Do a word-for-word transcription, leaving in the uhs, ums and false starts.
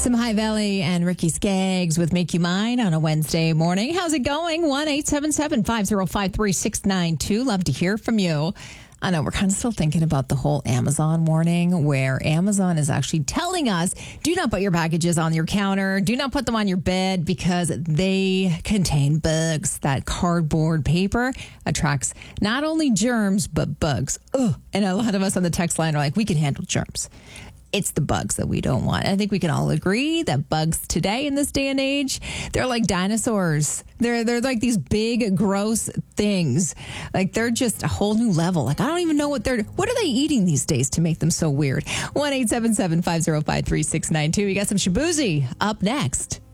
Some High Valley and Ricky Skaggs with Make You Mine on a Wednesday morning. How's it going? one eight seven seven, five zero five, three six nine two. Love to hear from you. I know we're kind of still thinking about the whole Amazon warning where Amazon is actually telling us, do not put your packages on your counter. Do not put them on your bed because they contain bugs. That cardboard paper attracts not only germs, but bugs. Ugh. And a lot of us on the text line are like, we can handle germs. It's the bugs that we don't want. I think we can all agree that bugs today in this day and age, they're like dinosaurs. They're they're like these big, gross things. Like they're just a whole new level. Like I don't even know what they're, what are they eating these days to make them so weird? one eight seven seven, five zero five, three six nine two. You got some Shabuzi up next.